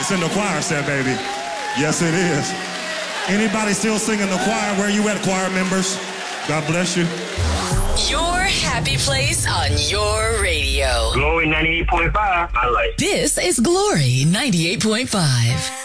It's in the choir set, baby. Yes, it is. Anybody still singing the choir? Where you at, choir members? God bless you. Your happy place on your radio. Glory 98.5. I like. This is Glory 98.5.